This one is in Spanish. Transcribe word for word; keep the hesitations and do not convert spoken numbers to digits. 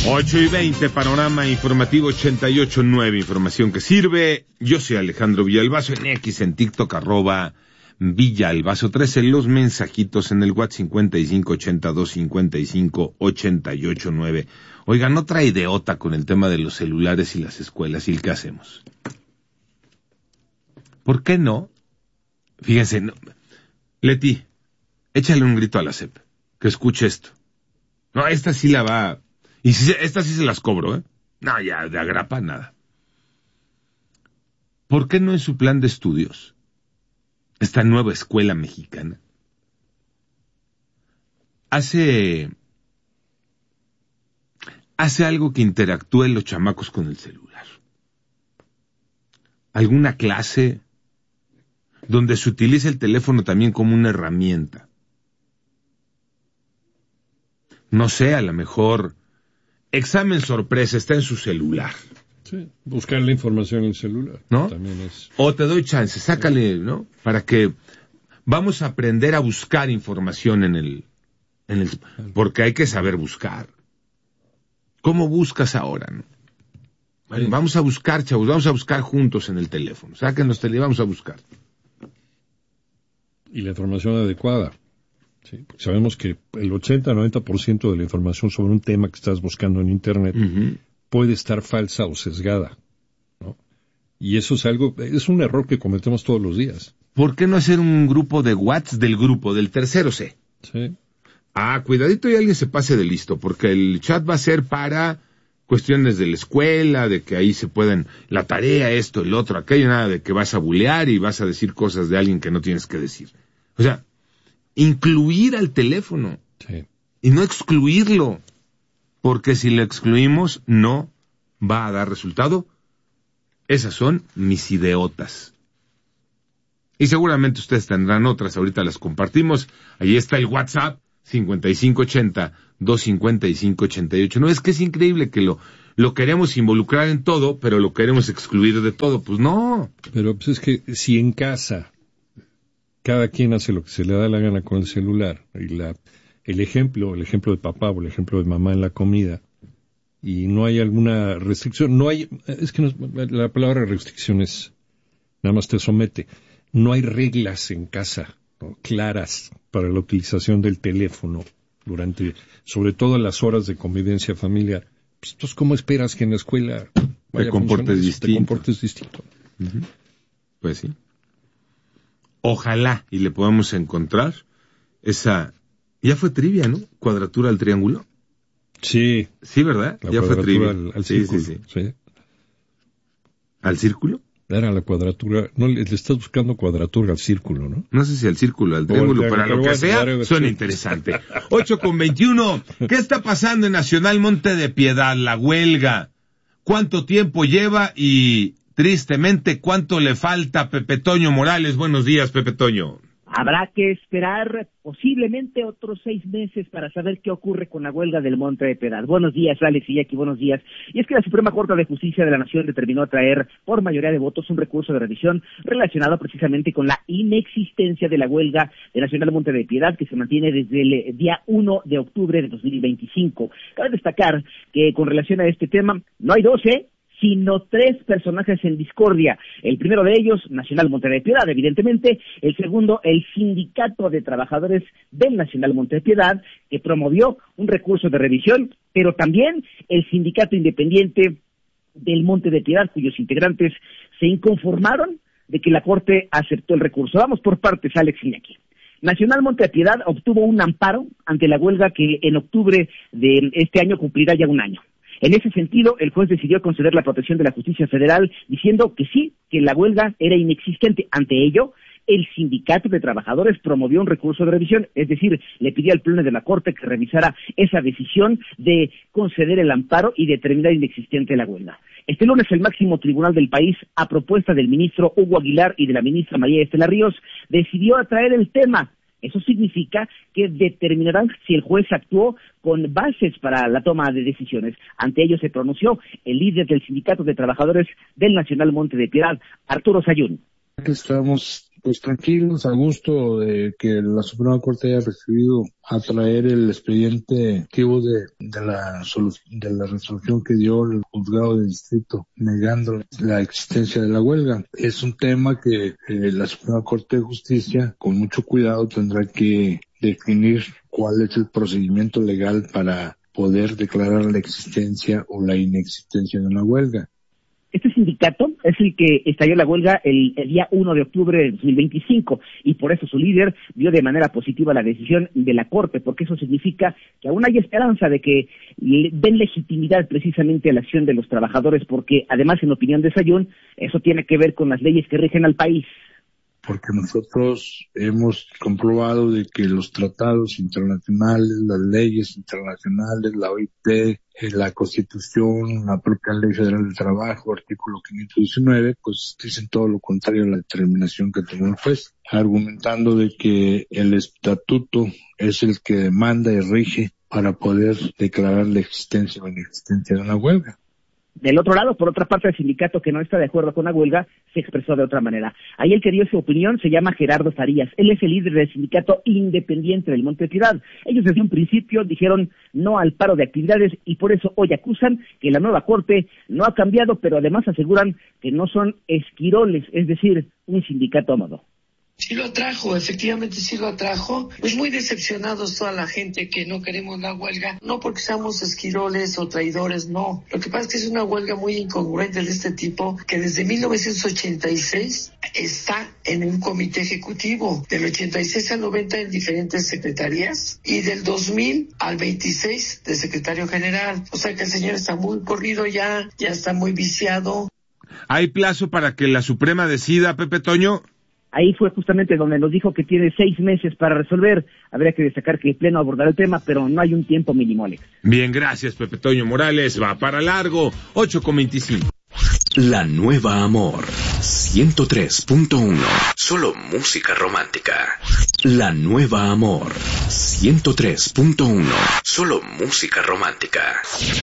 ocho y veinte, panorama informativo ochenta y ocho punto nueve, información que sirve. Yo soy Alejandro Villalbazo, en X, en TikTok, arroba Villalbazo trece, los mensajitos en el WhatsApp cincuenta y cinco ochenta y dos cincuenta y cinco ochenta y ocho nueve. Oigan, otra idiota con el tema de los celulares y las escuelas, ¿y qué hacemos? ¿Por qué no? Fíjense, no. Leti, échale un grito a la S E P, que escuche esto. No, esta sí la va... Y si, esta sí se las cobro, ¿eh? No, ya, de agrapa, nada. ¿Por qué no en su plan de estudios, esta nueva escuela mexicana, hace... hace algo que interactúen los chamacos con el celular? ¿Alguna clase donde se utilice el teléfono también como una herramienta? No sé, a lo mejor... examen sorpresa, está en su celular. Sí, buscar la información en el celular. ¿No? También es... O te doy chance, sácale, ¿no? Para que vamos a aprender a buscar información en el, en el... Porque hay que saber buscar. ¿Cómo buscas ahora, no? Bueno, sí. Vamos a buscar, chavos, vamos a buscar juntos en el teléfono. Saquen los teléfonos, vamos a buscar. Y la información adecuada. Sí, sabemos que el ochenta a noventa por ciento de la información sobre un tema que estás buscando en Internet uh-huh. puede estar falsa o sesgada, ¿no? Y eso es algo, es un error que cometemos todos los días. ¿Por qué no hacer un grupo de WhatsApp del grupo, del tercero C? Sí. Ah, cuidadito y alguien se pase de listo, porque el chat va a ser para cuestiones de la escuela, de que ahí se pueden, la tarea, esto, el otro, aquello, nada de que vas a bulear y vas a decir cosas de alguien que no tienes que decir. O sea, incluir al teléfono sí. y no excluirlo, porque si lo excluimos no va a dar resultado. Esas son mis ideotas. Y seguramente ustedes tendrán otras, ahorita las compartimos. Ahí está el WhatsApp, cincuenta y cinco ochenta, doscientos cincuenta y cinco ochenta y ocho. No, es que es increíble que lo, lo queremos involucrar en todo, pero lo queremos excluir de todo. Pues no. Pero pues es que si en casa cada quien hace lo que se le da la gana con el celular, y la, el ejemplo, el ejemplo de papá o el ejemplo de mamá en la comida, y no hay alguna restricción, no hay, es que no, la palabra restricción es, nada más te somete, no hay reglas en casa, ¿no?, claras para la utilización del teléfono durante, sobre todo las horas de convivencia familiar. Pues, entonces, ¿cómo esperas que en la escuela te comportes distinto? Te comportes distinto. Uh-huh. Pues sí. Ojalá y le podamos encontrar esa... Ya fue trivia, ¿no? Cuadratura al triángulo. Sí. Sí, ¿verdad? Ya fue trivia. Al, al sí, círculo, sí, sí, sí. ¿Al círculo? Era la cuadratura. No, le, le estás buscando cuadratura al círculo, ¿no? No sé si al círculo, al triángulo, para lo que sea, suena interesante. ocho con veintiuno. ¿Qué está pasando en Nacional Monte de Piedad? La huelga. ¿Cuánto tiempo lleva y... tristemente, ¿cuánto le falta a Pepe Toño Morales? Buenos días, Pepe Toño. Habrá que esperar posiblemente otros seis meses para saber qué ocurre con la huelga del Monte de Piedad. Buenos días, Alex y Jackie, buenos días. Y es que la Suprema Corte de Justicia de la Nación determinó traer por mayoría de votos un recurso de revisión relacionado precisamente con la inexistencia de la huelga de Nacional Monte de Piedad, que se mantiene desde el día uno de octubre de dos mil veinticinco. Cabe destacar que con relación a este tema no hay doce, sino tres personajes en discordia. El primero de ellos, Nacional Monte de Piedad, evidentemente. El segundo, el Sindicato de Trabajadores del Nacional Monte de Piedad, que promovió un recurso de revisión, pero también el Sindicato Independiente del Monte de Piedad, cuyos integrantes se inconformaron de que la Corte aceptó el recurso. Vamos por partes, Alex Iñaki. Nacional Monte de Piedad obtuvo un amparo ante la huelga que en octubre de este año cumplirá ya un año. En ese sentido, el juez decidió conceder la protección de la justicia federal, diciendo que sí, que la huelga era inexistente. Ante ello, el Sindicato de Trabajadores promovió un recurso de revisión, es decir, le pidió al Pleno de la Corte que revisara esa decisión de conceder el amparo y determinar inexistente la huelga. Este lunes, el máximo tribunal del país, a propuesta del ministro Hugo Aguilar y de la ministra María Estela Ríos, decidió atraer el tema. Eso significa que determinarán si el juez actuó con bases para la toma de decisiones. Ante ello se pronunció el líder del Sindicato de Trabajadores del Nacional Monte de Piedad, Arturo Sayún. Estamos Pues tranquilos, a gusto de que la Suprema Corte haya recibido a traer el expediente activo de, de la solu- de la resolución que dio el juzgado de distrito negando la existencia de la huelga. Es un tema que eh, la Suprema Corte de Justicia, con mucho cuidado, tendrá que definir cuál es el procedimiento legal para poder declarar la existencia o la inexistencia de una huelga. Este sindicato es el que estalló la huelga el, el día uno de octubre de dos mil veinticinco y por eso su líder vio de manera positiva la decisión de la Corte, porque eso significa que aún hay esperanza de que le den legitimidad precisamente a la acción de los trabajadores, porque además, en opinión de Sayún, eso tiene que ver con las leyes que rigen al país. Porque nosotros hemos comprobado de que los tratados internacionales, las leyes internacionales, la O I T, la Constitución, la propia Ley Federal del Trabajo, artículo quinientos diecinueve, pues dicen todo lo contrario a la determinación que tomó el juez, argumentando de que el estatuto es el que demanda y rige para poder declarar la existencia o inexistencia de una huelga. Del otro lado, por otra parte, el sindicato que no está de acuerdo con la huelga se expresó de otra manera. Ahí el que dio su opinión se llama Gerardo Farías. Él es el líder del sindicato independiente del Monte de Piedad. Ellos desde un principio dijeron no al paro de actividades y por eso hoy acusan que la nueva corte no ha cambiado, pero además aseguran que no son esquiroles, es decir, un sindicato a modo. Sí lo atrajo, efectivamente sí lo atrajo. Pues muy decepcionados toda la gente que no queremos la huelga, no porque seamos esquiroles o traidores, no. Lo que pasa es que es una huelga muy incongruente de este tipo, que desde mil novecientos ochenta y seis está en un comité ejecutivo, del ochenta y seis al noventa en diferentes secretarías, y del dos mil al veintiséis de secretario general. O sea que el señor está muy corrido ya, ya está muy viciado. ¿Hay plazo para que la Suprema decida, Pepe Toño? Ahí fue justamente donde nos dijo que tiene seis meses para resolver. Habría que destacar que el Pleno abordará el tema, pero no hay un tiempo mínimo, Alex. Bien, gracias, Pepe Toño Morales. Va para largo, ocho con veinticinco. La Nueva Amor, ciento tres punto uno. Solo música romántica. La Nueva Amor, ciento tres punto uno. Solo música romántica.